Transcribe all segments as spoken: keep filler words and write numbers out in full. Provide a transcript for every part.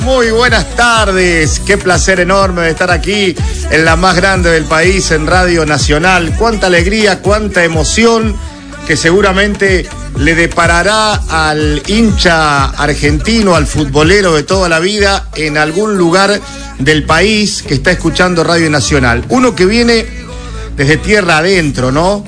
Muy buenas tardes, qué placer enorme de estar aquí en la más grande del país, en Radio Nacional. Cuánta alegría, cuánta emoción que seguramente le deparará al hincha argentino, al futbolero de toda la vida, en algún lugar del país que está escuchando Radio Nacional. Uno que viene desde tierra adentro, ¿no?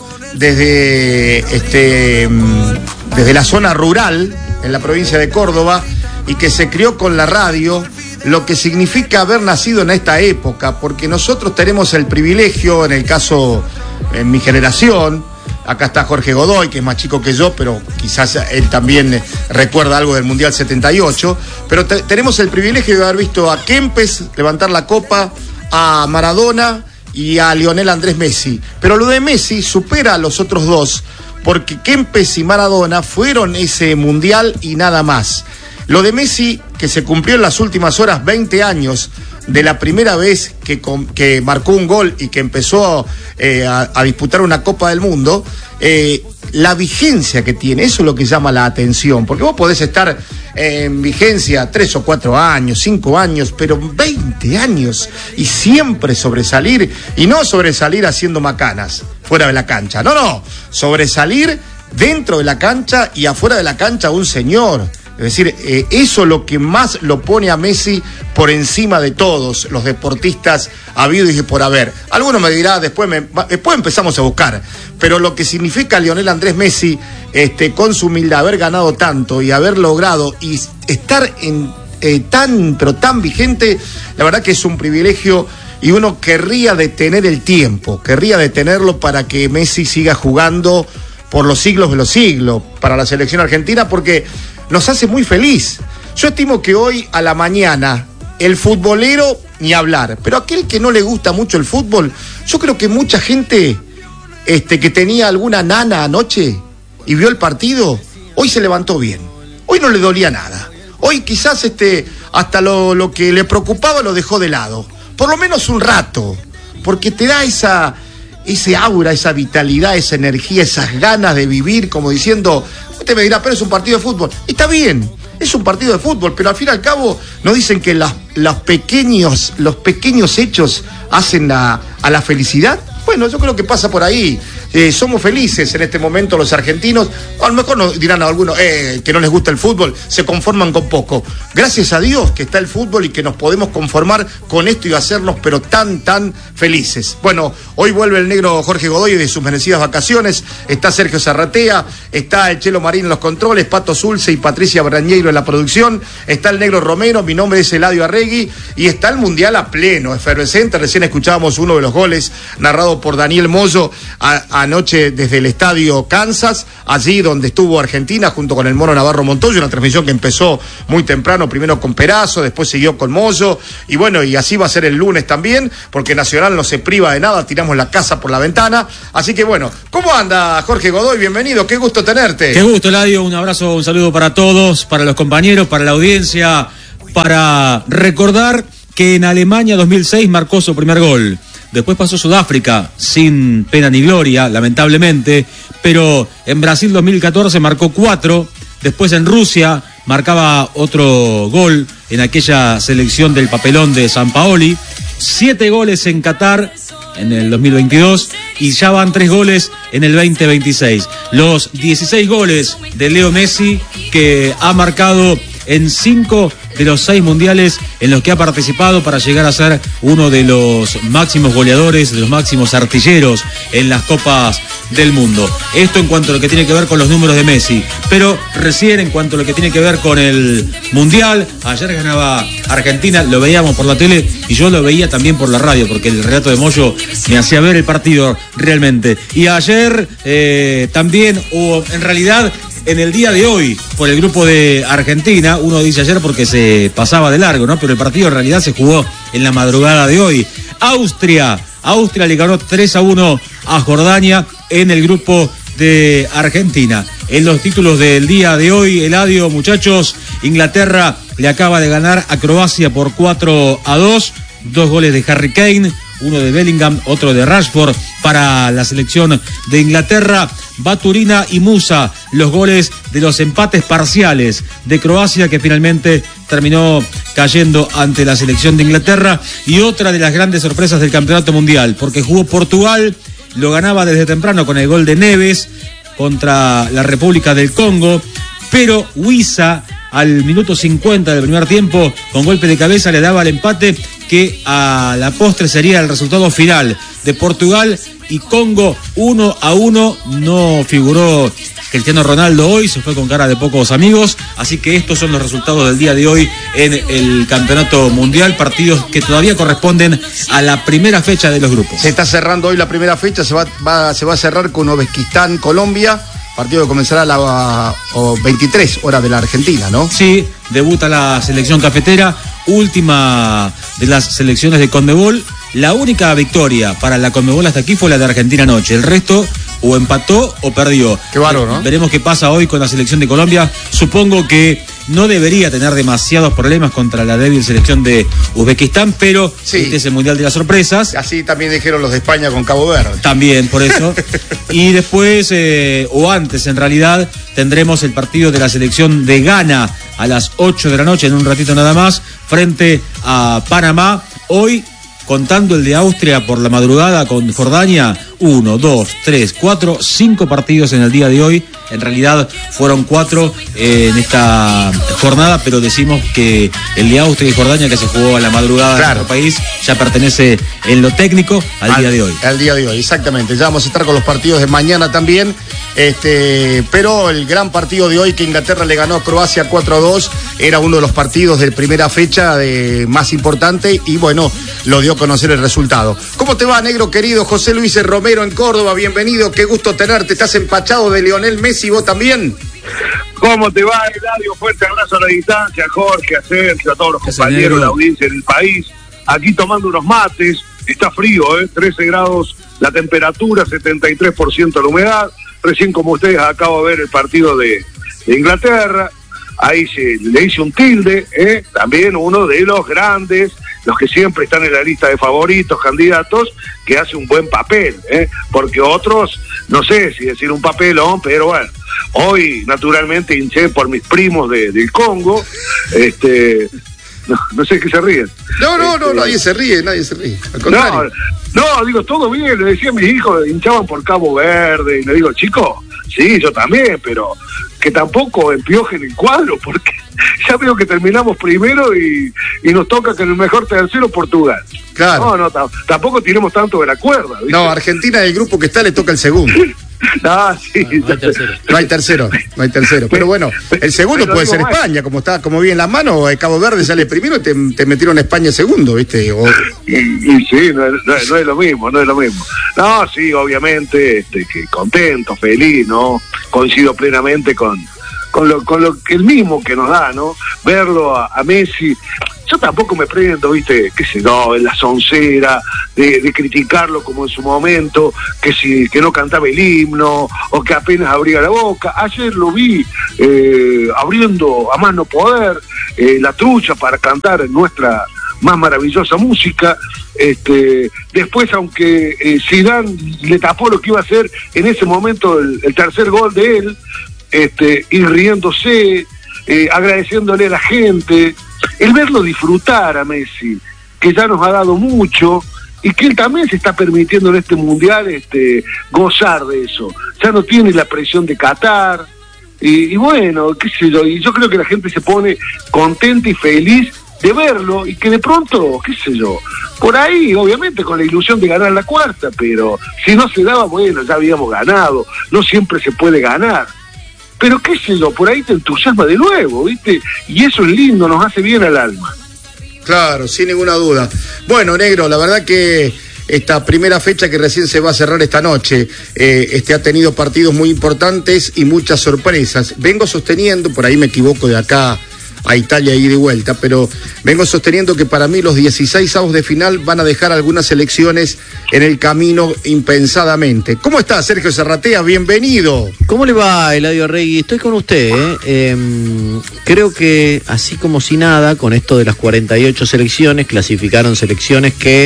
Desde, este, desde la zona rural, en la provincia de Córdoba, y que se crió con la radio, lo que significa haber nacido en esta época, porque nosotros tenemos el privilegio, en el caso, en mi generación, acá está Jorge Godoy, que es más chico que yo, pero quizás él también recuerda algo del Mundial setenta y ocho, pero te, tenemos el privilegio de haber visto a Kempes levantar la copa, a Maradona y a Lionel Andrés Messi, pero lo de Messi supera a los otros dos, porque Kempes y Maradona fueron ese Mundial y nada más. Lo de Messi, que se cumplió en las últimas horas, veinte años de la primera vez que, que marcó un gol y que empezó eh, a, a disputar una Copa del Mundo, eh, la vigencia que tiene, eso es lo que llama la atención, porque vos podés estar en vigencia tres o cuatro años, cinco años, pero veinte años y siempre sobresalir, y no sobresalir haciendo macanas fuera de la cancha, no, no, sobresalir dentro de la cancha y afuera de la cancha un señor. Es decir, eh, eso es lo que más lo pone a Messi por encima de todos los deportistas habidos y por haber. Alguno me dirá, después, me, después empezamos a buscar, pero lo que significa Lionel Andrés Messi, este, con su humildad, haber ganado tanto y haber logrado y estar en, eh, tan, pero tan vigente, la verdad que es un privilegio y uno querría detener el tiempo, querría detenerlo para que Messi siga jugando por los siglos de los siglos para la selección argentina, porque nos hace muy feliz. Yo estimo que hoy a la mañana el futbolero ni hablar, pero aquel que no le gusta mucho el fútbol, yo creo que mucha gente este, que tenía alguna nana anoche y vio el partido, hoy se levantó bien, hoy no le dolía nada, hoy quizás este, hasta lo, lo que le preocupaba lo dejó de lado, por lo menos un rato, porque te da esa, ese aura, esa vitalidad, esa energía, esas ganas de vivir, como diciendo, usted me dirá, pero es un partido de fútbol. Está bien, es un partido de fútbol, pero al fin y al cabo nos dicen que las, los, pequeños, los pequeños hechos hacen la, a la felicidad. Bueno, yo creo que pasa por ahí. Eh, somos felices en este momento los argentinos. A lo mejor nos dirán a algunos eh, que no les gusta el fútbol, se conforman con poco. Gracias a Dios que está el fútbol y que nos podemos conformar con esto y hacernos pero tan, tan felices. Bueno, hoy vuelve el negro Jorge Godoy de sus merecidas vacaciones. Está Sergio Zarratea, está el Chelo Marín en los controles, Pato Zulce y Patricia Brañeiro en la producción. Está el negro Romero, mi nombre es Eladio Arregui y está el Mundial a pleno, efervescente. Recién escuchábamos uno de los goles narrado por Daniel Moyo a, anoche desde el estadio Kansas, allí donde estuvo Argentina junto con el Mono Navarro Montoya, una transmisión que empezó muy temprano, primero con Perazo, después siguió con Moyo, y bueno, y así va a ser el lunes también, porque Nacional no se priva de nada, tiramos la casa por la ventana, así que bueno, ¿cómo anda Jorge Godoy? Bienvenido, qué gusto tenerte. Qué gusto, Eladio, un abrazo, un saludo para todos, para los compañeros, para la audiencia, para recordar que en Alemania dos mil seis marcó su primer gol. Después pasó Sudáfrica, sin pena ni gloria, lamentablemente, pero en Brasil dos mil catorce marcó cuatro, después en Rusia marcaba otro gol en aquella selección del papelón de Sampaoli, siete goles en Qatar en el dos mil veintidós y ya van tres goles en el veinte veintiséis. Los dieciséis goles de Leo Messi que ha marcado en cinco de los seis mundiales en los que ha participado para llegar a ser uno de los máximos goleadores, de los máximos artilleros en las Copas del Mundo. Esto en cuanto a lo que tiene que ver con los números de Messi, pero recién en cuanto a lo que tiene que ver con el Mundial, ayer ganaba Argentina, lo veíamos por la tele y yo lo veía también por la radio, porque el relato de Moyo me hacía ver el partido realmente. Y ayer eh, también, o en realidad en el día de hoy, por el grupo de Argentina, uno dice ayer porque se pasaba de largo, ¿no? Pero el partido en realidad se jugó en la madrugada de hoy. Austria, Austria le ganó tres a uno a Jordania en el grupo de Argentina. En los títulos del día de hoy, Eladio, muchachos, Inglaterra le acaba de ganar a Croacia por cuatro a dos, dos goles de Harry Kane, uno de Bellingham, otro de Rashford para la selección de Inglaterra. Baturina y Musa, los goles de los empates parciales de Croacia, que finalmente terminó cayendo ante la selección de Inglaterra. Y otra de las grandes sorpresas del campeonato mundial, porque jugó Portugal, lo ganaba desde temprano con el gol de Neves contra la República del Congo, pero Wissa al minuto cincuenta del primer tiempo, con golpe de cabeza, le daba el empate que a la postre sería el resultado final de Portugal y Congo uno a uno. No figuró Cristiano Ronaldo hoy, se fue con cara de pocos amigos, así que estos son los resultados del día de hoy en el Campeonato Mundial, partidos que todavía corresponden a la primera fecha de los grupos. Se está cerrando hoy la primera fecha, se va, va, se va a cerrar con Uzbekistán, Colombia. Partido que comenzará a las veintitrés horas de la Argentina, ¿no? Sí, debuta la selección cafetera, última de las selecciones de Conmebol. La única victoria para la Conmebol hasta aquí fue la de Argentina anoche. El resto o empató o perdió. Qué bárbaro, ¿no? Veremos qué pasa hoy con la selección de Colombia. Supongo que no debería tener demasiados problemas contra la débil selección de Uzbekistán, pero sí, este es el Mundial de las Sorpresas. Así también dijeron los de España con Cabo Verde. También, por eso. Y después, eh, o antes en realidad, tendremos el partido de la selección de Ghana a las ocho de la noche, en un ratito nada más, frente a Panamá. Hoy, contando el de Austria por la madrugada con Jordania, uno, dos, tres, cuatro, cinco partidos en el día de hoy. En realidad fueron cuatro eh, en esta jornada, pero decimos que el de Austria y Jordania, que se jugó a la madrugada, claro, en nuestro país, ya pertenece en lo técnico al, al día de hoy. Al día de hoy, exactamente. Ya vamos a estar con los partidos de mañana también. Este, pero el gran partido de hoy, que Inglaterra le ganó a Croacia cuatro a dos, era uno de los partidos de primera fecha de, más importante, y bueno, lo dio a conocer el resultado. ¿Cómo te va, negro querido? José Luis Romero en Córdoba, bienvenido, qué gusto tenerte. ¿Estás empachado de Lionel Messi, vos también? ¿Cómo te va, Eladio? Fuerte abrazo a la distancia, Jorge, a Sergio, a todos los compañeros, la audiencia en el país. Aquí tomando unos mates, está frío, ¿eh? trece grados la temperatura, setenta y tres por ciento la humedad. Recién, como ustedes, acabo de ver el partido de, de Inglaterra. Ahí se le hice un tilde, ¿eh? También uno de los grandes, los que siempre están en la lista de favoritos, candidatos, que hace un buen papel, ¿eh? Porque otros, no sé si decir un papelón, pero bueno, hoy naturalmente hinché por mis primos de, del Congo, este... No, no sé qué se ríen. No, no, no, este, nadie se ríe, nadie se ríe. Al contrario. No, no, digo, todo bien, le decía a mis hijos, hinchaban por Cabo Verde, y le digo, chicos, sí, yo también, pero que tampoco empiojen el cuadro, porque ya veo que terminamos primero y, y nos toca que en el mejor tercero Portugal. Claro. No, no, t- tampoco tiremos tanto de la cuerda, ¿viste? No, Argentina del grupo que está le toca el segundo. No, sí, no, no hay tercero. No hay tercero, no hay tercero. Pero bueno, el segundo puede ser España, como está, como vi en la mano, Cabo Verde sale primero y te, te metieron a España segundo, ¿viste? O... Y, y sí, no, no, no es lo mismo, no es lo mismo. No, sí, obviamente, este, que contento, feliz, ¿no? Coincido plenamente con, con lo, con lo que el mismo que nos da, ¿no? Verlo a, a Messi. Yo tampoco me prendo, viste, qué sé yo, en la soncera, de, de criticarlo como en su momento, que si que no cantaba el himno, o que apenas abría la boca. Ayer lo vi eh, abriendo a más no poder eh, la trucha para cantar nuestra más maravillosa música. Este, después, aunque eh, Zidane le tapó lo que iba a hacer en ese momento el, el tercer gol de él, este, y riéndose, eh, agradeciéndole a la gente, el verlo disfrutar a Messi, que ya nos ha dado mucho, y que él también se está permitiendo en este mundial este, gozar de eso. Ya no tiene la presión de Qatar, y, y bueno, qué sé yo, y yo creo que la gente se pone contenta y feliz de verlo, y que de pronto, qué sé yo, por ahí, obviamente con la ilusión de ganar la cuarta, pero si no se daba, bueno, ya habíamos ganado, no siempre se puede ganar. Pero qué sé yo, por ahí te entusiasma de nuevo, ¿viste? Y eso es lindo, nos hace bien al alma. Claro, sin ninguna duda. Bueno, negro, la verdad que esta primera fecha que recién se va a cerrar esta noche, eh, este ha tenido partidos muy importantes y muchas sorpresas. Vengo sosteniendo, por ahí me equivoco de acá a Italia y de vuelta, pero vengo sosteniendo que para mí los dieciséis avos de final van a dejar algunas selecciones en el camino impensadamente. ¿Cómo está Sergio Serratea? Bienvenido. ¿Cómo le va, Eladio Rey? Estoy con usted, ¿eh? Eh, creo que así como si nada, con esto de las cuarenta y ocho selecciones, clasificaron selecciones que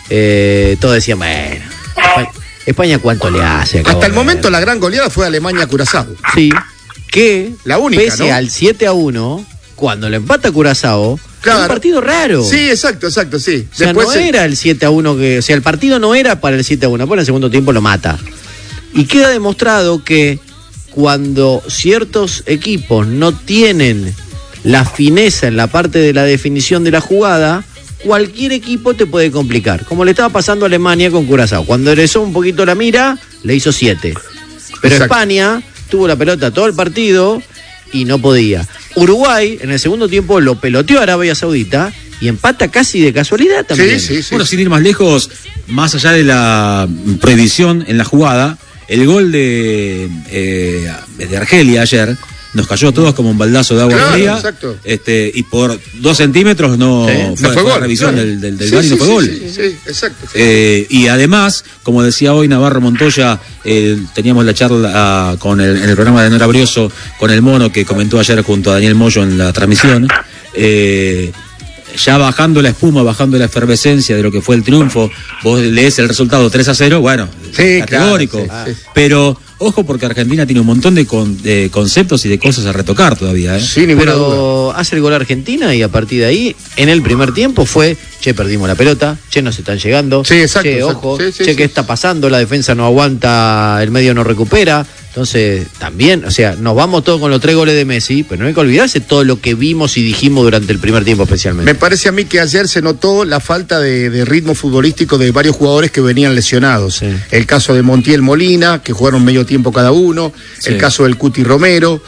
eh, todos decían, bueno, España, España ¿cuánto le hace? Hasta el ver? momento la gran goleada fue Alemania-Curazao. Sí, que la única, pese ¿no? al siete a uno... cuando le empata Curazao, Claro. era un partido raro. Sí, exacto, exacto, sí. O sea, Después no se- era el siete a uno que... O sea, el partido no era para el siete a uno, por el segundo tiempo lo mata. Y queda demostrado que cuando ciertos equipos no tienen la fineza en la parte de la definición de la jugada, cualquier equipo te puede complicar. Como le estaba pasando a Alemania con Curazao. Cuando enderezó un poquito la mira, le hizo siete. Pero Exacto. España tuvo la pelota todo el partido y no podía. Uruguay, en el segundo tiempo, lo peloteó a Arabia Saudita y empata casi de casualidad también. Sí, sí, sí. Bueno, sin ir más lejos, más allá de la prohibición en la jugada, el gol de, eh, de Argelia ayer nos cayó a todos como un baldazo de agua Claro, fría. exacto. Este, y por dos centímetros no Sí, fue, no fue fue gol. revisión claro. del, del, del Sí, V A R y no sí, fue sí, gol. Sí, sí, exacto. sí. Eh, y además, como decía hoy Navarro Montoya, eh, teníamos la charla ah, con el, en el programa de Nora Brioso con el Mono que comentó ayer junto a Daniel Moyo en la transmisión. Eh, ya bajando la espuma, bajando la efervescencia de lo que fue el triunfo, vos lees el resultado tres a cero, bueno, Sí, categórico. claro, sí, sí. Pero ojo porque Argentina tiene un montón de, con- de conceptos y de cosas a retocar todavía. ¿eh? Sin ninguna duda. Pero hace el gol Argentina y a partir de ahí, en el primer tiempo fue, che, perdimos la pelota, che, nos están llegando, Sí, exacto, che, exacto. ojo, Sí, sí, che, sí. ¿qué está pasando? La defensa no aguanta, el medio no recupera. Entonces, también, o sea, nos vamos todos con los tres goles de Messi, pero no hay que olvidarse todo lo que vimos y dijimos durante el primer tiempo especialmente. Me parece a mí que ayer se notó la falta de, de ritmo futbolístico de varios jugadores que venían lesionados. Sí. El caso de Montiel Molina, que jugaron medio tiempo cada uno. Sí. El caso del Cuti Romero.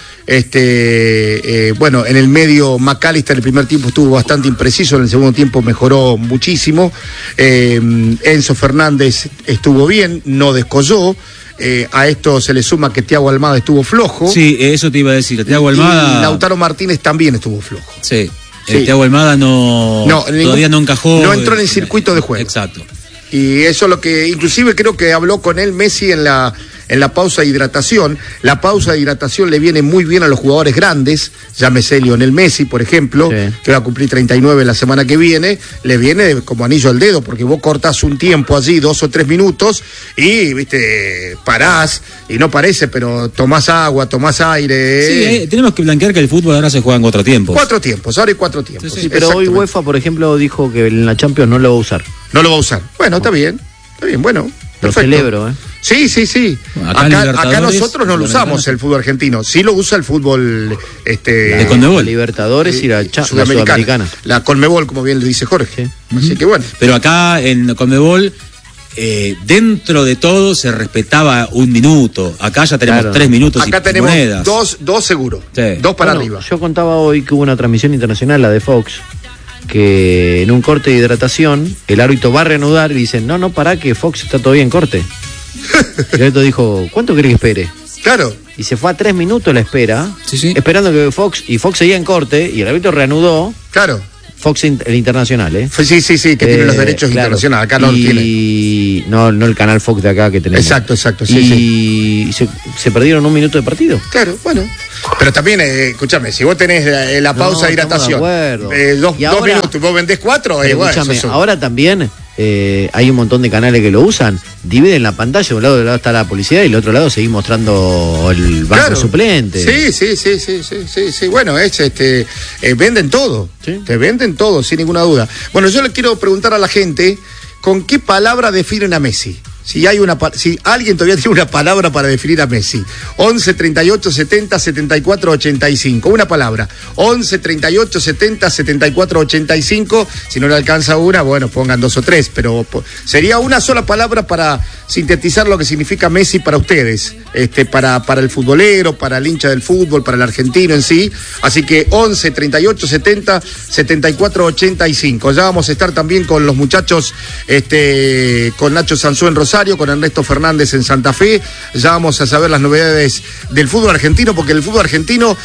Este, eh, bueno, en el medio McAllister el primer tiempo estuvo bastante impreciso, en el segundo tiempo mejoró muchísimo. Eh, Enzo Fernández estuvo bien, no descolló. Eh, a esto se le suma que Thiago Almada estuvo flojo. Sí, eso te iba a decir. Thiago Almada. Y Lautaro Martínez también estuvo flojo. Sí. Sí. El Thiago Almada no, No, en todavía ningún- no encajó. no entró en el circuito de juego. Exacto. Y eso es lo que, inclusive creo que habló con él Messi en la, en la pausa de hidratación. La pausa de hidratación le viene muy bien a los jugadores grandes, llámese Lionel Messi, por ejemplo, Sí. que va a cumplir treinta y nueve la semana que viene, le viene como anillo al dedo, porque vos cortás un tiempo allí, dos o tres minutos, y, viste, parás, y no parece, pero tomás agua, tomás aire. Sí, eh. eh, tenemos que blanquear que el fútbol ahora se juega en cuatro tiempos. Cuatro tiempos, ahora hay cuatro tiempos. Sí, Sí, pero hoy Exactamente. UEFA, por ejemplo, dijo que en la Champions no lo va a usar. No lo va a usar. Bueno, está bien, está bien, bueno. Lo Perfecto. celebro, ¿eh? Sí, sí, sí. Bueno, acá acá, en acá Libertadores, nosotros no lo Sudamericana. usamos el fútbol argentino. Sí lo usa el fútbol este, De Conmebol. La Libertadores y la, cha- la sudamericana. Sudamericana. La Conmebol, como bien le dice Jorge. Sí. Así que bueno. Pero acá en Conmebol, eh, dentro de todo se respetaba un minuto. Acá ya tenemos Claro. tres minutos Acá y tenemos monedas. dos, dos seguros. Sí. Dos para Bueno, arriba. Yo contaba hoy que hubo una transmisión internacional, la de Fox, que en un corte de hidratación el árbitro va a reanudar y dicen, no, no, pará, que Fox está todavía en corte. Y el árbitro dijo, ¿cuánto cree que espere? Claro. Y se fue a tres minutos la espera, Sí, sí. esperando que Fox, y Fox seguía en corte, y el árbitro reanudó, Claro. Fox in- el internacional, ¿eh? Sí, sí, sí, que tiene Eh, los derechos claro. internacionales. Acá no los y... tiene. No, no el canal Fox de acá que tenemos. Exacto, exacto, sí, y Se, se perdieron un minuto de partido. Claro, bueno. Pero también, eh, escúchame, si vos tenés eh, la pausa No, de estamos de hidratación, acuerdo. eh, dos, Y dos ahora- minutos, vos vendés cuatro, eh, Pero bueno, escúchame, eso es- ahora también eh, hay un montón de canales que lo usan, dividen la pantalla, de un lado, de un lado está la publicidad y del otro lado seguís mostrando el banco Claro. suplente. Sí, sí, sí, sí, sí, sí, sí. Bueno, es este, eh, venden todo. Sí. Te venden todo, sin ninguna duda. Bueno, yo le quiero preguntar a la gente, ¿con qué palabra definen a Messi? Si hay una, pa- si alguien todavía tiene una palabra para definir a Messi. once, treinta y ocho, setenta, setenta y cuatro, ochenta y cinco. Una palabra. once, treinta y ocho, setenta, setenta y cuatro, ochenta y cinco. Si no le alcanza una, bueno, pongan dos o tres. Pero po- sería una sola palabra para sintetizar lo que significa Messi para ustedes. Este, para, para el futbolero, para el hincha del fútbol, para el argentino en sí. Así que once, treinta y ocho, setenta, setenta y cuatro, ochenta y cinco. Ya vamos a estar también con los muchachos, este, con Nacho Sansó en Rosario, con Ernesto Fernández en Santa Fe. Ya vamos a saber las novedades del fútbol argentino, porque en el fútbol argentino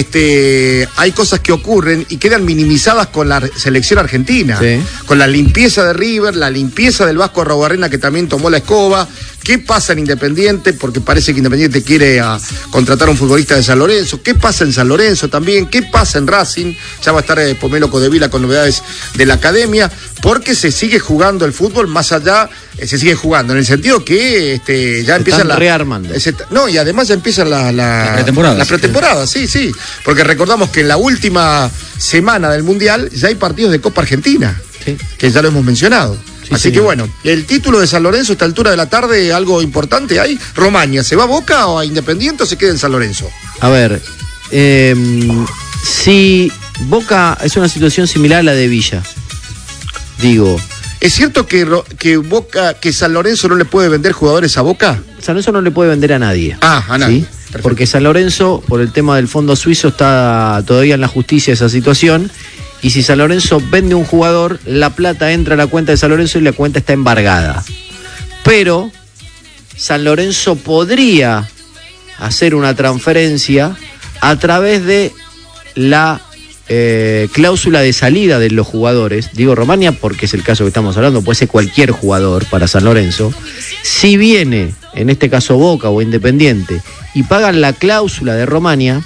este, hay cosas que ocurren y quedan minimizadas con la selección argentina. Sí. Con la limpieza de River, la limpieza del Vasco Arrobarrena, que también tomó la escoba. ¿Qué pasa en Independiente? Porque parece que Independiente quiere a, contratar a un futbolista de San Lorenzo. ¿Qué pasa en San Lorenzo también? ¿Qué pasa en Racing? Ya va a estar eh, Pomelo Codevila con novedades de la academia. porque se sigue jugando el fútbol más allá, eh, se sigue jugando, en el sentido que este, ya se empiezan están la... rearmando. Se, no, y además ya empieza la, la, la pretemporada. La pretemporada, sí, sí. Porque recordamos que en la última semana del Mundial ya hay partidos de Copa Argentina, Sí. que ya lo hemos mencionado. Sí, Así señor. que bueno, el título de San Lorenzo a esta altura de la tarde, algo importante ahí. Romaña, ¿se va a Boca o a Independiente o se queda en San Lorenzo? A ver, eh, si Boca es una situación similar a la de Villa, digo, ¿Es cierto que, que Boca, que San Lorenzo no le puede vender jugadores a Boca? San Lorenzo no le puede vender a nadie. Ah, a nadie. ¿Sí? Porque San Lorenzo, por el tema del fondo suizo, está todavía en la justicia esa situación. Y si San Lorenzo vende un jugador, la plata entra a la cuenta de San Lorenzo y la cuenta está embargada. Pero San Lorenzo podría hacer una transferencia a través de la eh, cláusula de salida de los jugadores. Digo Romaña porque es el caso que estamos hablando, puede ser cualquier jugador para San Lorenzo. Si viene, en este caso Boca o Independiente, y pagan la cláusula de Romaña,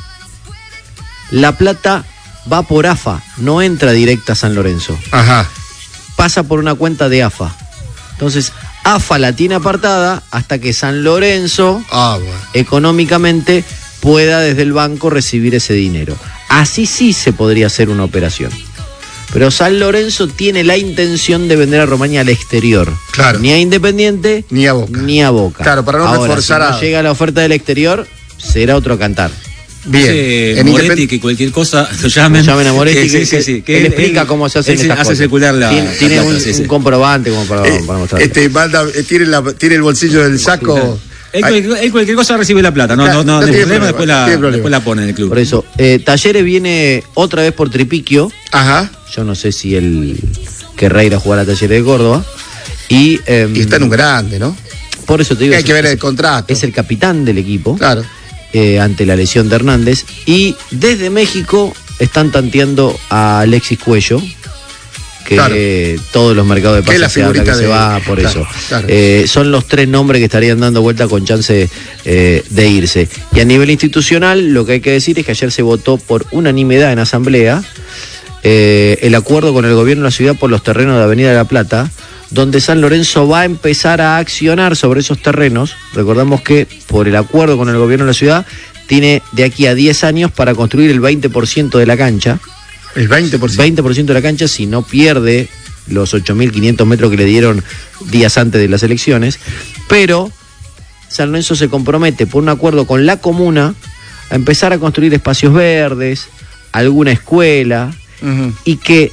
la plata va por A F A, no entra directa a San Lorenzo. Ajá. Pasa por una cuenta de A F A. Entonces, A F A la tiene apartada hasta que San Lorenzo, Ah, bueno. económicamente, pueda desde el banco recibir ese dinero. Así sí se podría hacer una operación. Pero San Lorenzo tiene la intención de vender a Romaña al exterior. Claro. Ni a Independiente, Ni a Boca. Ni a Boca. Claro, para no Ahora, reforzar si no a... llega la oferta del exterior, será otro cantar. Bien. Dice En Moretti Independ- que cualquier cosa lo llamen. Llamen a Moretti, que, que, sí, sí, sí, que él, explica cómo se hacen él estas hace cosas. circular la, Tiene, la tiene plata, un, sí, sí. un comprobante como para, Eh, para mostrar. este, manda, eh, tiene, la, tiene el bolsillo del saco. Él, Ay, cualquier, él cualquier cosa recibe la plata, no, Claro, no, no, no no hay tiene problema, problema, después, no la, tiene problema. después la pone en el club. Por eso, eh, Talleres viene otra vez por Tripiquio. Ajá. Yo no sé si él querrá ir a jugar a Talleres de Córdoba. Y, eh, Y está en un grande, ¿no? por eso te digo, Hay es- que ver es- el contrato. es el capitán del equipo. Claro. eh, ante la lesión de Hernández. Y desde México están tanteando a Alexis Cuello, que Claro. eh, todos los mercados de Que es la pases se habla que figurita se de- va por claro, eso. claro. Eh, son los tres nombres que estarían dando vuelta con chance eh, de irse. Y a nivel institucional, lo que hay que decir es que ayer se votó por unanimidad en asamblea eh, el acuerdo con el gobierno de la ciudad por los terrenos de Avenida de la Plata, donde San Lorenzo va a empezar a accionar sobre esos terrenos. Recordamos que por el acuerdo con el gobierno de la ciudad tiene de aquí a diez años para construir el veinte por ciento de la cancha. El veinte por ciento. veinte por ciento de la cancha si no pierde los ocho mil quinientos metros que le dieron días antes de las elecciones. Pero San Lorenzo se compromete por un acuerdo con la comuna a empezar a construir espacios verdes, alguna escuela, Ujú. y que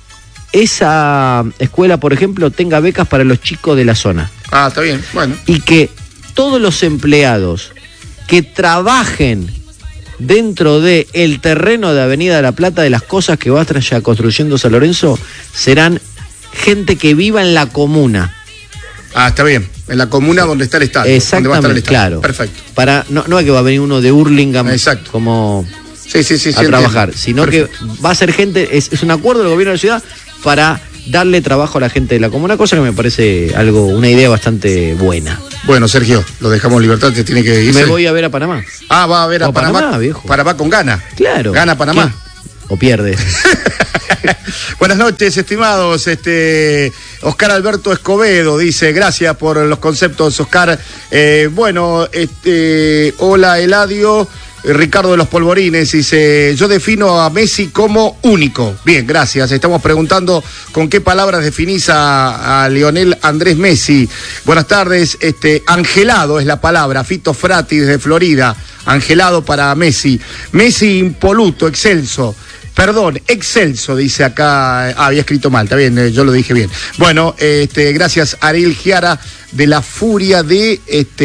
esa escuela, por ejemplo, tenga becas para los chicos de la zona. Ah, está bien. Bueno. Y que todos los empleados que trabajen dentro de el terreno de Avenida de la Plata, de las cosas que va a estar ya construyendo San Lorenzo, serán gente que viva en la comuna. Ah, está bien. En la comuna donde está el estadio. Donde va a estar el Exactamente, estadio. claro. Perfecto. Para, no, no es que va a venir uno de Hurlingham Exacto. como Sí, sí, sí. sí a trabajar, entiendo. sino Perfecto. que va a ser gente, es, es un acuerdo del gobierno de la ciudad para darle trabajo a la gente de la comuna, cosa que me parece algo, una idea bastante buena. Bueno, Sergio, lo dejamos en libertad, te tiene que irse. Me voy a ver a Panamá. Ah, va a ver a O Panamá. Panamá, viejo. Panamá con gana. Claro. Gana Panamá. ¿Qué? O pierde. Buenas noches, estimados. Este Oscar Alberto Escobedo dice, gracias por los conceptos, Oscar. Eh, bueno, este, hola Eladio. Ricardo de los Polvorines dice, yo defino a Messi como único. Bien, gracias. Estamos preguntando con qué palabras definís a, a Lionel Andrés Messi. Buenas tardes. Este, angelado es la palabra. Fito Frati desde Florida. Angelado para Messi. Messi impoluto, excelso. Perdón, excelso, dice acá. Ah, había escrito mal, está bien, eh, yo lo dije bien. Bueno, este, gracias Ariel Giara de la Furia de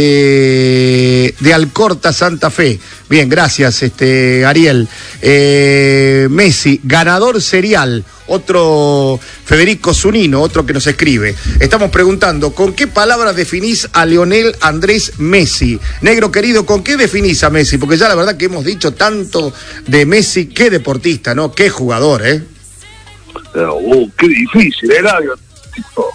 este de Alcorta, Santa Fe. Bien, gracias, este Ariel. Eh, Messi, ganador serial. Otro Federico Zunino, otro que nos escribe. Estamos preguntando, ¿con qué palabras definís a Lionel Andrés Messi? Negro querido, ¿con qué definís a Messi? Porque ya la verdad que hemos dicho tanto de Messi, qué deportista, ¿no? Qué jugador, ¿eh? Uh, qué difícil, Eladio. Dijo,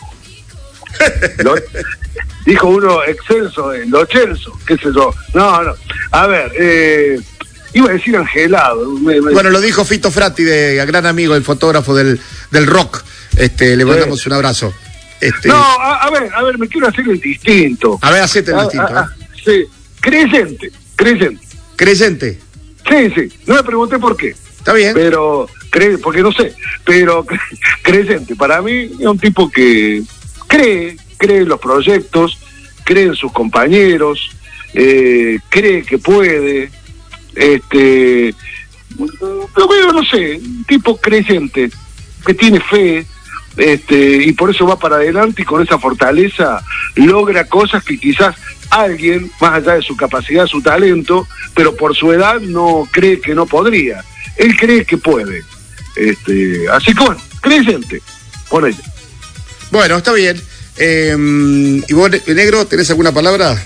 lo, dijo uno excelso, eh, lo Chelso, qué sé yo. No, no. A ver, eh, iba a decir angelado. Me, me... Bueno, lo dijo Fito Frati, de gran amigo, el fotógrafo del, del rock. Este, le mandamos sí. un abrazo. Este... No, a, a ver, a ver, me quiero hacer el distinto. A ver, hacete el a, distinto. A, a, sí, creyente, creyente. Creyente. Sí, sí, no me pregunté por qué. Está bien. Pero, cre porque no sé, pero cre creyente, para mí es un tipo que cree, cree en los proyectos, cree en sus compañeros, eh, cree que puede, este, lo veo, no sé, un tipo creyente, que tiene fe, este, y por eso va para adelante y con esa fortaleza logra cosas que quizás alguien, más allá de su capacidad, su talento, pero por su edad no cree que no podría. Él cree que puede. Este, así que bueno, creyente, ponele. Bueno, está bien. Eh, ¿Y vos, negro, tenés alguna palabra?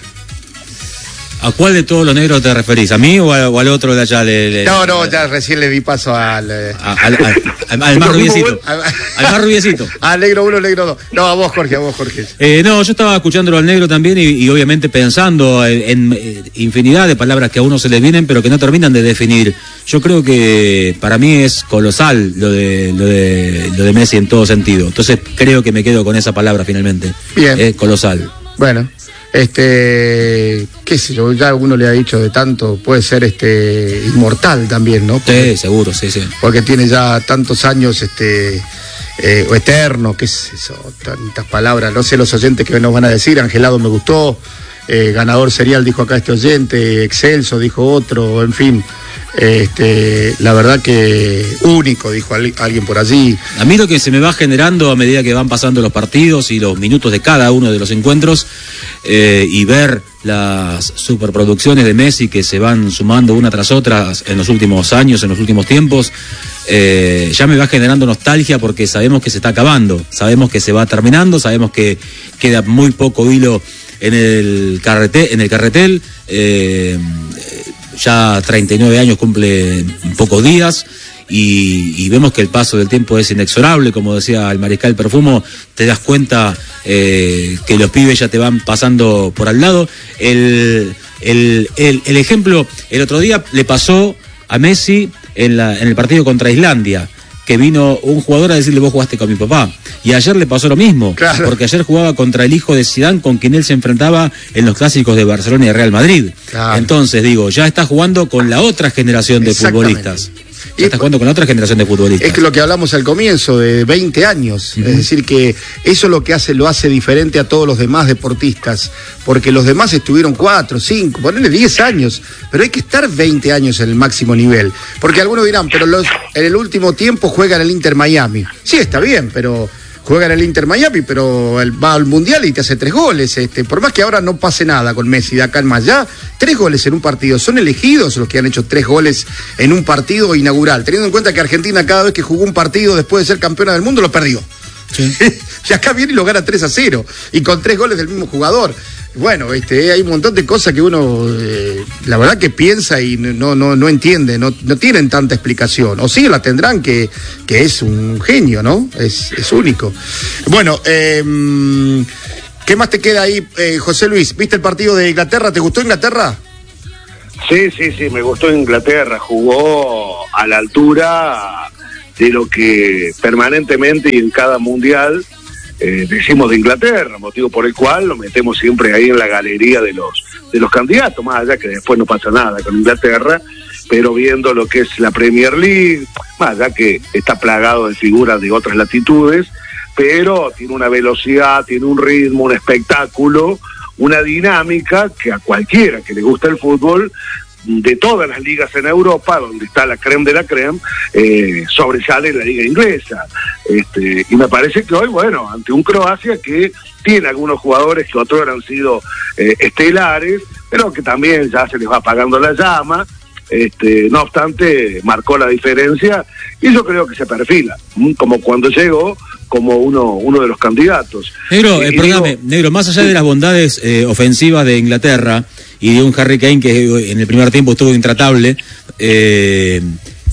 ¿A cuál de todos los negros te referís? ¿A mí o, a, o al otro de allá? Le, le, no, no, ya recién le di paso al... Eh... A, al, al, al, al más rubiecito. Al más rubiecito. Al negro uno, negro dos. No, a vos, Jorge, a vos, Jorge. Eh, no, yo estaba escuchándolo al negro también y, y obviamente pensando en, en, en infinidad de palabras que a uno se le vienen, pero que no terminan de definir. Yo creo que para mí es colosal lo de, lo de, lo de Messi en todo sentido. Entonces creo que me quedo con esa palabra finalmente. Bien. Eh, colosal. Bueno. Este, qué sé yo, ya uno le ha dicho de tanto, puede ser este inmortal también, ¿no? Porque, sí, seguro, sí, sí. Porque tiene ya tantos años, este, eh, o eterno, qué es eso, tantas palabras, no sé los oyentes que nos van a decir, Angelado me gustó, eh, ganador serial dijo acá este oyente, excelso dijo otro, en fin. Este, la verdad que único, dijo alguien por allí. A mí lo que se me va generando a medida que van pasando los partidos y los minutos de cada uno de los encuentros, eh, y ver las superproducciones de Messi que se van sumando una tras otra en los últimos años, en los últimos tiempos, eh, ya me va generando nostalgia porque sabemos que se está acabando, sabemos que se va terminando, sabemos que queda muy poco hilo en el carretel, en el carretel. eh, Ya treinta y nueve años cumple en pocos días y, y vemos que el paso del tiempo es inexorable, como decía el mariscal Perfumo, te das cuenta eh, que los pibes ya te van pasando por al lado. El, el, el, el ejemplo, el otro día le pasó a Messi en, la, en el partido contra Islandia, que vino un jugador a decirle vos jugaste con mi papá. Y ayer le pasó lo mismo, claro. Porque ayer jugaba contra el hijo de Zidane con quien él se enfrentaba en los clásicos de Barcelona y Real Madrid. Claro. Entonces, digo, ya está jugando con la otra generación de futbolistas. Ya está jugando con otra generación de futbolistas. Es que lo que hablamos al comienzo, de veinte años. Uh-huh. Es decir, que eso es lo que hace, lo hace diferente a todos los demás deportistas. Porque los demás estuvieron cuatro, cinco, ponele diez años. Pero hay que estar veinte años en el máximo nivel. Porque algunos dirán, pero los, en el último tiempo juega en el Inter Miami. Sí, está bien, pero... juega en el Inter Miami, pero él va al Mundial y te hace tres goles. Este, por más que ahora no pase nada con Messi de acá en más allá, tres goles en un partido. Son elegidos los que han hecho tres goles en un partido inaugural, teniendo en cuenta que Argentina cada vez que jugó un partido después de ser campeona del mundo lo perdió. Sí. Y acá viene y lo gana tres a cero, y con tres goles del mismo jugador. Bueno, este, hay un montón de cosas que uno, eh, la verdad que piensa y no, no, no entiende, no, no tienen tanta explicación. O sí la tendrán, que, que es un genio, ¿no? Es, es único. Bueno, eh, ¿qué más te queda ahí, eh, José Luis? ¿Viste el partido de Inglaterra? ¿Te gustó Inglaterra? Sí, sí, sí, me gustó Inglaterra. Jugó a la altura de lo que permanentemente y en cada mundial Eh, decimos de Inglaterra, motivo por el cual lo metemos siempre ahí en la galería de los de los candidatos, más allá que después no pasa nada con Inglaterra, pero viendo lo que es la Premier League, más allá que está plagado de figuras de otras latitudes, pero tiene una velocidad, tiene un ritmo, un espectáculo, una dinámica que a cualquiera que le gusta el fútbol, de todas las ligas en Europa, donde está la creme de la creme, eh, sobresale la liga inglesa. Este, y me parece que hoy, bueno, ante un Croacia que tiene algunos jugadores que otros han sido eh, estelares, pero que también ya se les va apagando la llama, este, no obstante, marcó la diferencia, y yo creo que se perfila, como cuando llegó, como uno uno de los candidatos. Negro, eh, eh, perdóname, digo, Negro, más allá sí. de las bondades eh, ofensivas de Inglaterra y de un Harry Kane que en el primer tiempo estuvo intratable, eh,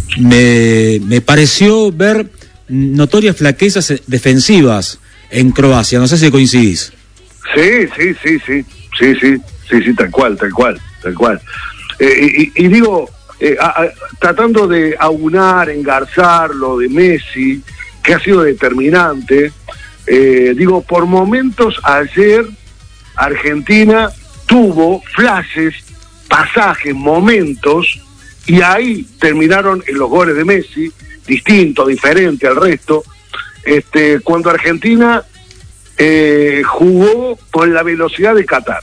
me, me pareció ver notorias flaquezas defensivas en Croacia, no sé si coincidís. Sí, sí, sí, sí, sí, sí, sí, sí, tal cual, tal cual, tal cual. Eh, y, y digo, eh, a, a, tratando de aunar, engarzar lo de Messi, que ha sido determinante. Eh, digo, por momentos ayer Argentina tuvo flashes, pasajes, momentos, y ahí terminaron en los goles de Messi, distinto, diferente al resto, este, cuando Argentina eh, jugó con la velocidad de Qatar.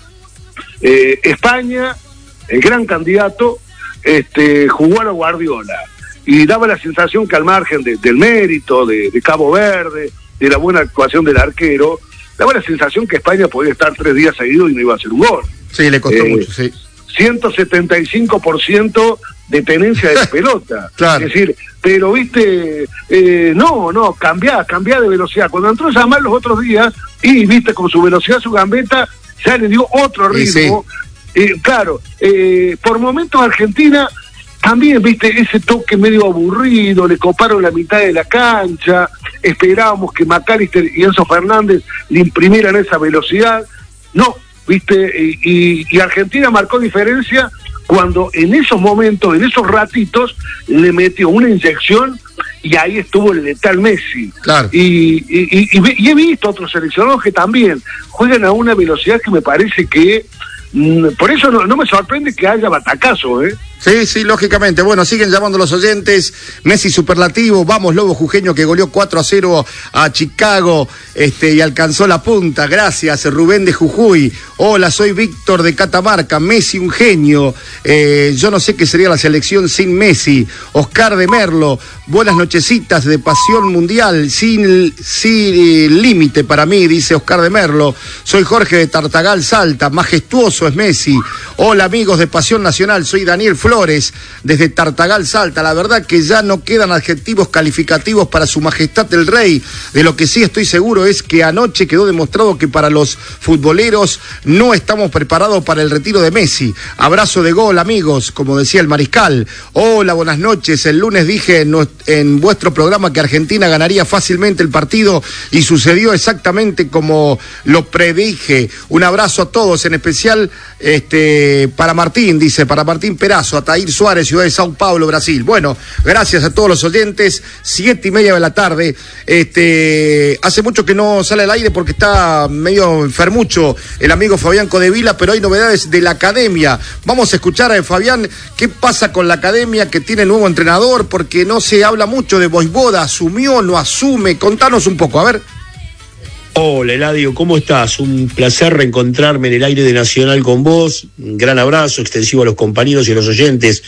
Eh, España, el gran candidato, este, jugó a la Guardiola, y daba la sensación que al margen de, del mérito de, de Cabo Verde, de la buena actuación del arquero, daba la sensación que España podía estar tres días seguidos y no iba a hacer un gol. Sí, le costó eh, mucho, sí. ciento setenta y cinco por ciento de tenencia de la pelota. Claro. Es decir, pero viste, eh, no, no, cambiá, cambiá de velocidad. Cuando entró Yamal los otros días, y viste, con su velocidad, su gambeta, ya le dio otro ritmo. Sí. Eh, claro, eh, por momentos Argentina también, viste, ese toque medio aburrido, le coparon la mitad de la cancha, esperábamos que McAllister y Enzo Fernández le imprimieran esa velocidad. No, viste, y, y, y Argentina marcó diferencia cuando en esos momentos, en esos ratitos, le metió una inyección y ahí estuvo el letal Messi. Claro. Y, y, y, y he visto otros seleccionados que también juegan a una velocidad que me parece que, mmm, por eso no, no me sorprende que haya batacazo, ¿eh? Sí, sí, lógicamente. Bueno, siguen llamando los oyentes. Messi superlativo, vamos Lobo Jujeño, que goleó cuatro a cero a Chicago este, y alcanzó la punta. Gracias, Rubén de Jujuy. Hola, soy Víctor de Catamarca. Messi un genio. Eh, yo no sé qué sería la selección sin Messi. Oscar de Merlo, buenas nochecitas de Pasión Mundial, sin, sin límite para mí, dice Oscar de Merlo. Soy Jorge de Tartagal, Salta. Majestuoso es Messi. Hola, amigos de Pasión Nacional, soy Daniel Flores, desde Tartagal, Salta. La verdad que ya no quedan adjetivos calificativos para su majestad el rey. De lo que sí estoy seguro es que anoche quedó demostrado que para los futboleros no estamos preparados para el retiro de Messi. Abrazo de gol, amigos, como decía el mariscal. Hola, buenas noches. El lunes dije en, en vuestro programa que Argentina ganaría fácilmente el partido y sucedió exactamente como lo predije. Un abrazo a todos, en especial este, para Martín, dice, para Martín Perazo, Ataír Suárez, ciudad de Sao Paulo, Brasil. Bueno, gracias a todos los oyentes. Siete y media de la tarde. Este, hace mucho que no sale al aire porque está medio enfermucho el amigo Fabián Codevila, pero hay novedades de la academia. Vamos a escuchar a Fabián qué pasa con la academia, que tiene nuevo entrenador, porque no se habla mucho de Vojvoda. ¿Asumió, no asume? Contanos un poco, a ver. Hola, Eladio, ¿cómo estás? Un placer reencontrarme en el aire de Nacional con vos. Un gran abrazo extensivo a los compañeros y a los oyentes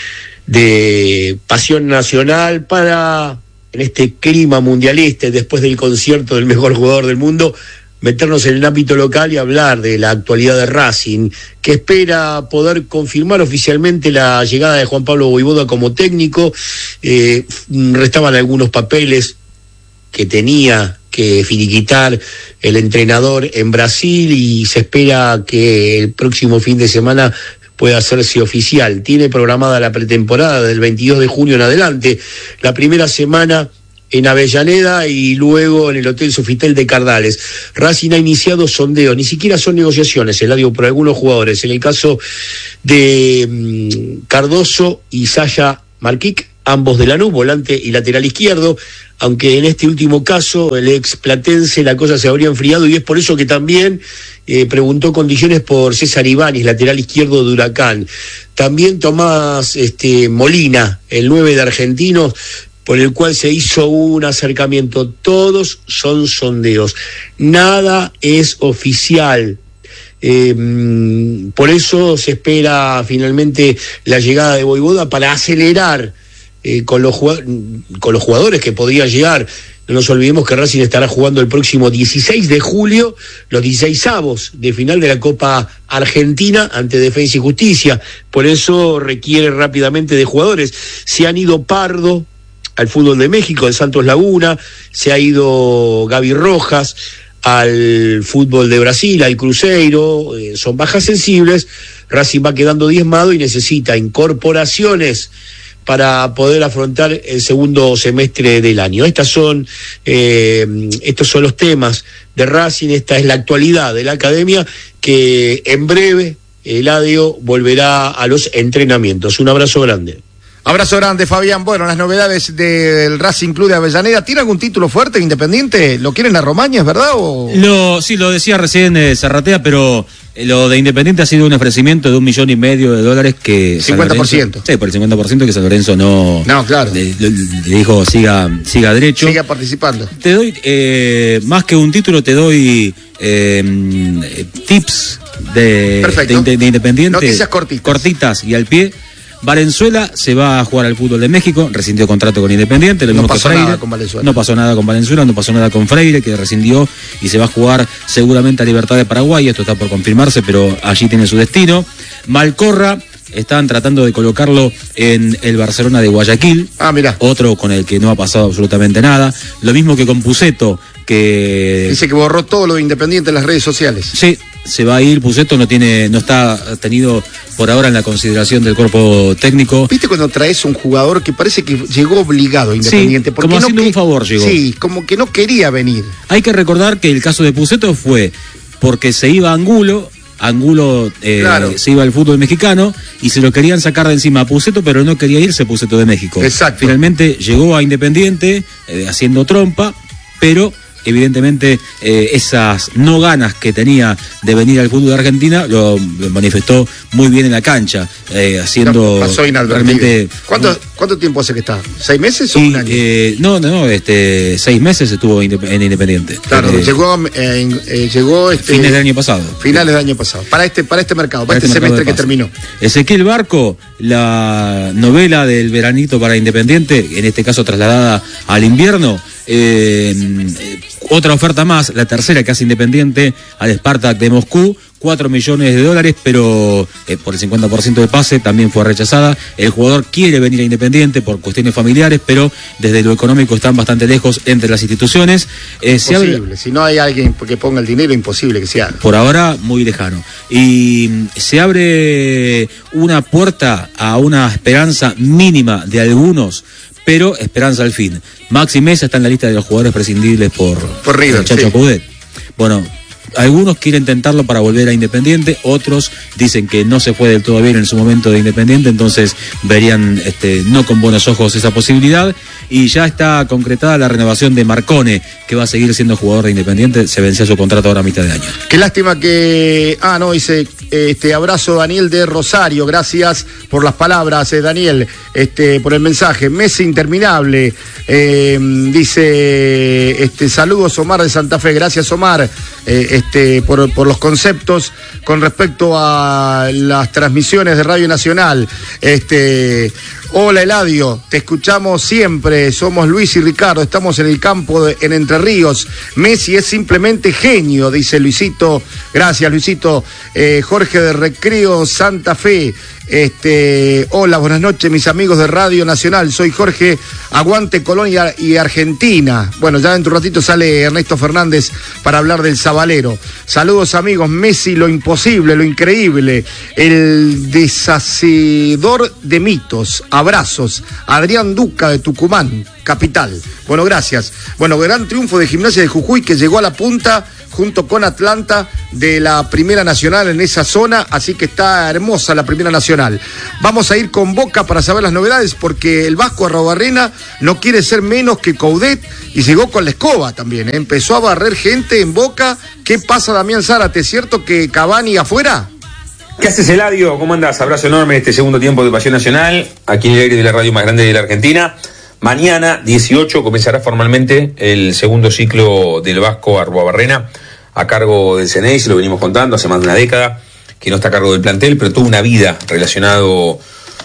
de Pasión Nacional para, en este clima mundialista, después del concierto del mejor jugador del mundo, meternos en el ámbito local y hablar de la actualidad de Racing, que espera poder confirmar oficialmente la llegada de Juan Pablo Vojvoda como técnico. Eh, restaban algunos papeles que tenía que finiquitar el entrenador en Brasil y se espera que el próximo fin de semana pueda hacerse oficial. Tiene programada la pretemporada del veintidós de junio en adelante, la primera semana en Avellaneda y luego en el Hotel Sofitel de Cardales. Racing ha iniciado sondeos, ni siquiera son negociaciones, Eladio, por algunos jugadores. En el caso de mmm, Cardoso y Sasha Marquic, ambos de Lanús, volante y lateral izquierdo, aunque en este último caso, el ex platense, la cosa se habría enfriado y es por eso que también eh, preguntó condiciones por César Ibáñez, lateral izquierdo de Huracán. También Tomás este, Molina, el nueve de Argentinos, por el cual se hizo un acercamiento. Todos son sondeos, nada es oficial. Eh, por eso se espera finalmente la llegada de Vojvoda para acelerar Eh, con, los con los jugadores que podrían llegar. No nos olvidemos que Racing estará jugando el próximo dieciséis de julio los dieciseisavos de final de la Copa Argentina ante Defensa y Justicia. Por eso requiere rápidamente de jugadores. Se han ido Pardo al fútbol de México, el Santos Laguna, se ha ido Gaby Rojas al fútbol de Brasil, al Cruzeiro, eh, son bajas sensibles. Racing va quedando diezmado y necesita incorporaciones para poder afrontar el segundo semestre del año. Estas son, eh, estos son los temas de Racing, esta es la actualidad de la academia, que en breve Eladio volverá a los entrenamientos. Un abrazo grande. Abrazo grande, Fabián. Bueno, las novedades del Racing Club de Avellaneda. ¿Tiene algún título fuerte Independiente? ¿Lo quieren a Romaña, es verdad? O... Lo, sí, lo decía recién eh, Zarratea, pero eh, lo de Independiente ha sido un ofrecimiento de un millón y medio de dólares que... cincuenta por ciento. Lorenzo, sí, por el cincuenta por ciento que San Lorenzo no... No, claro. Le, le, le dijo, siga, siga derecho. Siga participando. Te doy, eh, más que un título, te doy eh, tips de, de, de, de Independiente. Noticias cortitas. Cortitas y al pie. Valenzuela se va a jugar al fútbol de México, rescindió contrato con Independiente, lo no mismo pasó que Freire. Nada con Valenzuela. No pasó nada con Valenzuela, no pasó nada con Freire, que rescindió y se va a jugar seguramente a Libertad de Paraguay, esto está por confirmarse, pero allí tiene su destino. Malcorra, están tratando de colocarlo en el Barcelona de Guayaquil. Ah, mira. Otro con el que no ha pasado absolutamente nada. Lo mismo que con Pusetto, que... Dice que borró todo lo de Independiente en las redes sociales. Sí, se va a ir. Pusetto no tiene, no está tenido por ahora en la consideración del cuerpo técnico. ¿Viste cuando traes un jugador que parece que llegó obligado a Independiente? Sí, porque como no haciendo que... un favor llegó. Sí, como que no quería venir. Hay que recordar que el caso de Pusetto fue porque se iba a Angulo, Angulo eh, claro. se iba al fútbol mexicano y se lo querían sacar de encima a Pusetto, pero no quería irse Pusetto de México. Exacto. Finalmente llegó a Independiente eh, haciendo trompa, pero evidentemente eh, esas no ganas que tenía de venir al fútbol de Argentina lo, lo manifestó muy bien en la cancha, eh, haciendo no, pasó realmente... ¿Cuánto, ¿Cuánto tiempo hace que está? ¿Seis meses o y, un año? Eh, no, no, este, seis meses estuvo en Independiente. Claro, eh, llegó, eh, eh, llegó este, fines del año pasado. Finales del año pasado. Para este, para este mercado, para, para este, este semestre que terminó. Ezequiel Barco, la novela del veranito para Independiente, en este caso trasladada al invierno. Eh, eh, otra oferta más, la tercera que hace Independiente al Spartak de Moscú, cuatro millones de dólares, pero eh, por el cincuenta por ciento de pase también fue rechazada. El jugador quiere venir a Independiente por cuestiones familiares, pero desde lo económico están bastante lejos entre las instituciones. Eh, se imposible, abre... si no hay alguien que ponga el dinero, imposible que se haga. Por ahora, muy lejano. Y se abre una puerta a una esperanza mínima de algunos, pero esperanza al fin. Maxi Mesa está en la lista de los jugadores prescindibles por, por River, el Chacho sí. Coudet. Bueno, algunos quieren intentarlo para volver a Independiente, otros dicen que no se fue del todo bien en su momento de Independiente, entonces verían este, no con buenos ojos esa posibilidad. Y ya está concretada la renovación de Marcone, que va a seguir siendo jugador de Independiente, se venció su contrato ahora a mitad de año. Qué lástima que... Ah, no, dice, este abrazo Daniel de Rosario, gracias por las palabras, eh, Daniel, este, por el mensaje. Messi interminable, eh, dice, este, saludos Omar de Santa Fe, gracias Omar, eh, este, por, por los conceptos con respecto a las transmisiones de Radio Nacional. Este... Hola Eladio, te escuchamos siempre, somos Luis y Ricardo, estamos en el campo de, en Entre Ríos. Messi es simplemente genio, dice Luisito. Gracias Luisito. Eh, Jorge de Recreo Santa Fe. Este, hola, buenas noches mis amigos de Radio Nacional, soy Jorge, aguante Colonia y Argentina. Bueno, ya dentro de un ratito sale Ernesto Fernández para hablar del Sabalero. Saludos amigos, Messi lo imposible, lo increíble, el deshacedor de mitos. Abrazos, Adrián Duca de Tucumán, capital. Bueno, gracias. Bueno, gran triunfo de Gimnasia de Jujuy que llegó a la punta junto con Atlanta de la Primera Nacional en esa zona, así que está hermosa la Primera Nacional. Vamos a ir con Boca para saber las novedades, porque el Vasco Arrobarrena no quiere ser menos que Coudet y llegó con la escoba también, ¿eh? Empezó a barrer gente en Boca. ¿Qué pasa, Damián Zárate? ¿Es cierto que Cavani afuera? ¿Qué haces, Eladio? ¿Cómo andás? Abrazo enorme en este segundo tiempo de Pasión Nacional, aquí en el aire de la radio más grande de la Argentina. Mañana, dieciocho, comenzará formalmente el segundo ciclo del Vasco Arruabarrena a cargo del Ceneice, lo venimos contando hace más de una década, que no está a cargo del plantel, pero tuvo una vida relacionado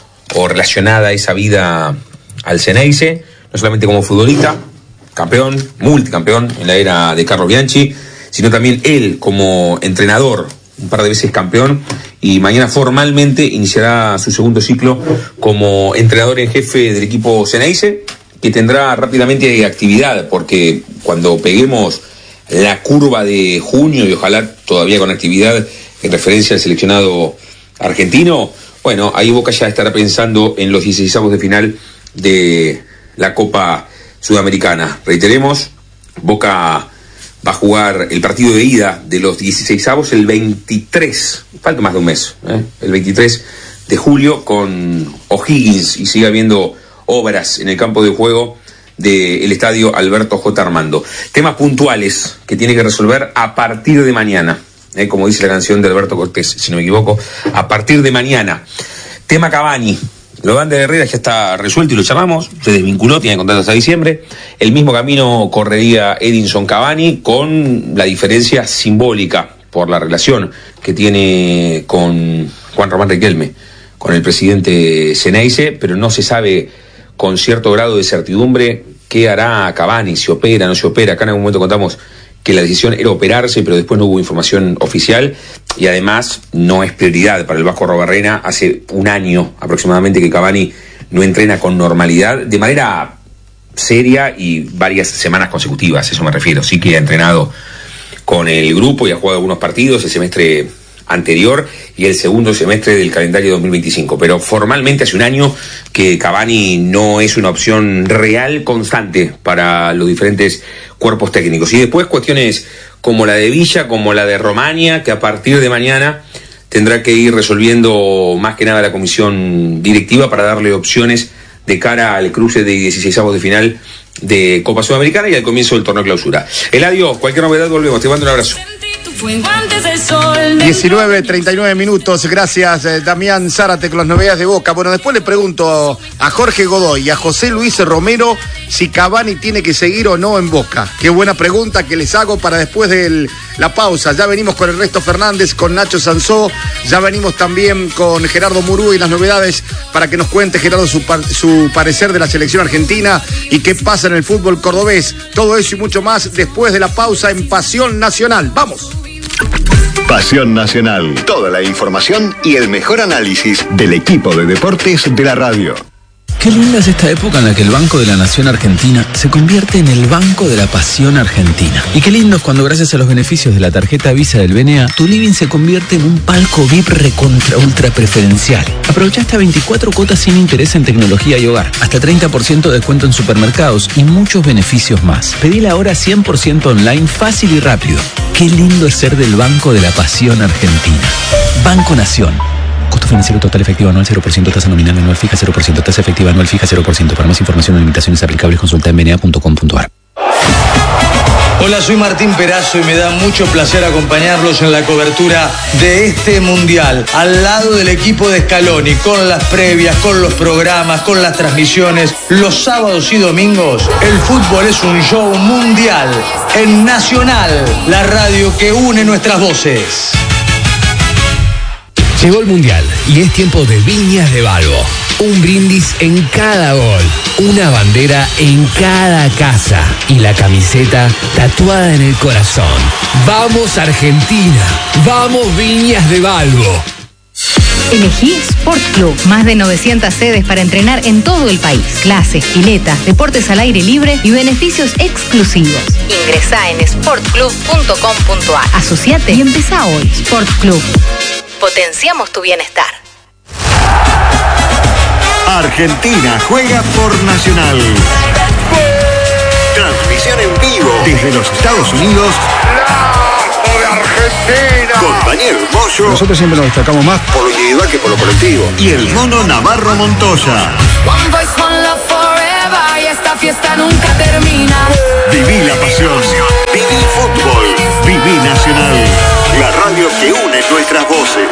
o relacionada a esa vida al Ceneice, no solamente como futbolista, campeón, multicampeón en la era de Carlos Bianchi, sino también él como entrenador, un par de veces campeón, y mañana formalmente iniciará su segundo ciclo como entrenador en jefe del equipo Ceneice, que tendrá rápidamente actividad, porque cuando peguemos la curva de junio, y ojalá todavía con actividad en referencia al seleccionado argentino, bueno, ahí Boca ya estará pensando en los dieciseisavos de final de la Copa Sudamericana. Reiteremos, Boca va a jugar el partido de ida de los dieciseisavos el veintitrés, falta más de un mes, ¿eh? el veintitrés de julio con O'Higgins y sigue habiendo obras en el campo de juego del estadio Alberto J. Armando. Temas puntuales que tiene que resolver a partir de mañana, eh, como dice la canción de Alberto Cortés, si no me equivoco, a partir de mañana. Tema Cavani. Lo de Ander Herrera ya está resuelto y lo llamamos, se desvinculó, tiene contrato hasta diciembre. El mismo camino correría Edinson Cavani, con la diferencia simbólica por la relación que tiene con Juan Román Riquelme, con el presidente Ceneice, pero no se sabe con cierto grado de certidumbre qué hará Cavani, si opera, no se opera. Acá en algún momento contamos que la decisión era operarse, pero después no hubo información oficial, y además no es prioridad para el Vasco Arrobarrena. Hace un año aproximadamente que Cavani no entrena con normalidad, de manera seria y varias semanas consecutivas, eso me refiero. Sí que ha entrenado con el grupo y ha jugado algunos partidos el semestre anterior y el segundo semestre del calendario dos mil veinticinco, pero formalmente hace un año que Cavani no es una opción real constante para los diferentes cuerpos técnicos. Y después cuestiones como la de Villa, como la de Romania, que a partir de mañana tendrá que ir resolviendo más que nada la comisión directiva para darle opciones de cara al cruce de dieciseisavos de final de Copa Sudamericana y al comienzo del torneo clausura. Eladio, cualquier novedad volvemos, te mando un abrazo. diecinueve treinta y nueve minutos, gracias eh, Damián Zárate con las novedades de Boca. Bueno, después le pregunto a Jorge Godoy y a José Luis Romero si Cavani tiene que seguir o no en Boca. Qué buena pregunta que les hago para después de la pausa. Ya venimos con Ernesto Fernández, con Nacho Sansó, ya venimos también con Gerardo Murú y las novedades para que nos cuente Gerardo su, par su parecer de la selección argentina y qué pasa en el fútbol cordobés. Todo eso y mucho más después de la pausa en Pasión Nacional. ¡Vamos! Pasión Nacional. Toda la información y el mejor análisis del equipo de deportes de la radio. Qué linda es esta época en la que el Banco de la Nación Argentina se convierte en el Banco de la Pasión Argentina. Y qué lindo es cuando, gracias a los beneficios de la tarjeta Visa del B N A, tu living se convierte en un palco V I P recontra ultra preferencial. Aprovecha hasta veinticuatro cuotas sin interés en tecnología y hogar, hasta treinta por ciento de descuento en supermercados y muchos beneficios más. Pedila ahora cien por ciento online, fácil y rápido. Qué lindo es ser del Banco de la Pasión Argentina. Banco Nación. Costo financiero total efectivo anual cero por ciento, tasa nominal anual fija cero por ciento, tasa efectiva anual fija cero por ciento. Para más información o limitaciones aplicables consulta en b n a punto com punto a r. Hola, soy Martín Perazo y me da mucho placer acompañarlos en la cobertura de este Mundial, al lado del equipo de Scaloni, con las previas, con los programas, con las transmisiones. Los sábados y domingos, el fútbol es un show mundial en Nacional, la radio que une nuestras voces. Llegó el Mundial y es tiempo de Viñas de Balbo. Un brindis en cada gol, una bandera en cada casa y la camiseta tatuada en el corazón. ¡Vamos Argentina! ¡Vamos Viñas de Balbo! Elegí Sport Club, más de novecientas sedes para entrenar en todo el país. Clases, piletas, deportes al aire libre y beneficios exclusivos. Ingresá en sport club punto com punto a r. Asociate y empezá hoy. Sport Club. Potenciamos tu bienestar. Argentina juega por Nacional. Transmisión en vivo desde los Estados Unidos. ¡Lazo de Argentina! Con Daniel Moyo. Nosotros siempre nos destacamos más por lo individual que por lo colectivo. Y el mono Navarro Montoya. One voice, one love forever, y esta fiesta nunca termina. Viví la pasión. Viví fútbol. Viví Nacional. La radio que une nuestras voces.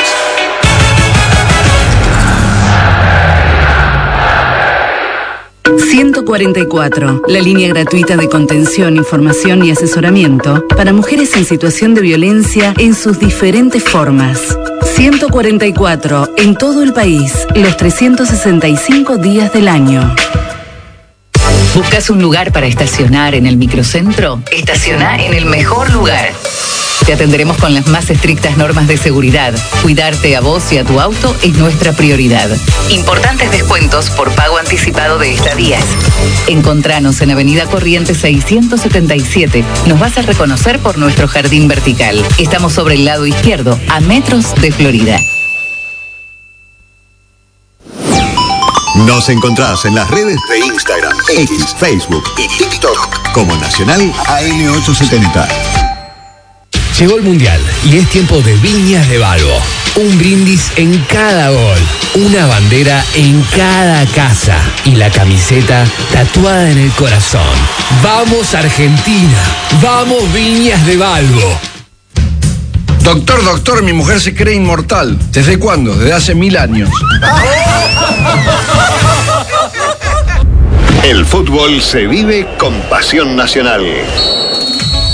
ciento cuarenta y cuatro, la línea gratuita de contención, información y asesoramiento para mujeres en situación de violencia en sus diferentes formas. ciento cuarenta y cuatro, en todo el país, los trescientos sesenta y cinco días del año. ¿Buscas un lugar para estacionar en el microcentro? Estaciona en el mejor lugar. Te atenderemos con las más estrictas normas de seguridad. Cuidarte a vos y a tu auto es nuestra prioridad. Importantes descuentos por pago anticipado de estadías. Encontranos en Avenida Corrientes seiscientos setenta y siete. Nos vas a reconocer por nuestro jardín vertical. Estamos sobre el lado izquierdo, a metros de Florida. Nos encontrás en las redes de Instagram, X, Facebook y TikTok como Nacional A M ochocientos setenta. Llegó el Mundial y es tiempo de Viñas de Balbo. Un brindis en cada gol, una bandera en cada casa y la camiseta tatuada en el corazón. ¡Vamos Argentina! ¡Vamos Viñas de Valvo! Doctor, doctor, mi mujer se cree inmortal. ¿Desde cuándo? Desde hace mil años. El fútbol se vive con Pasión Nacional.